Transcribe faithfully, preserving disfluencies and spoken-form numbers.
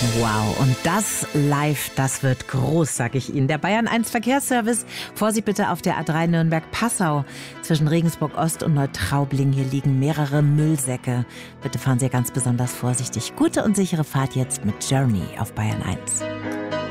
Wow, und das live, das wird groß, sag ich Ihnen. Der Bayern eins Verkehrsservice, Vorsicht bitte auf der A drei Nürnberg-Passau. Zwischen Regensburg Ost und Neutraubling, hier liegen mehrere Müllsäcke. Bitte fahren Sie ganz besonders vorsichtig. Gute und sichere Fahrt jetzt mit Journey auf Bayern eins.